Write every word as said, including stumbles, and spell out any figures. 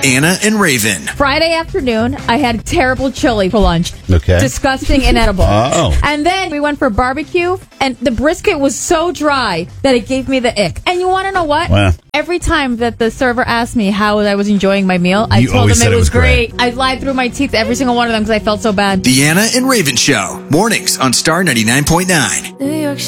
Anna and Raven. Friday afternoon, I had terrible chili for lunch. Okay. Disgusting, inedible. Oh. And then we went for barbecue, and the brisket was so dry that it gave me the ick. And you want to know what? Well. Every time that the server asked me how I was enjoying my meal, I You told always them said it it was was great. great. I lied through my teeth, every single one of them, because I felt so bad. The Anna and Raven Show. Mornings on Star ninety-nine point nine.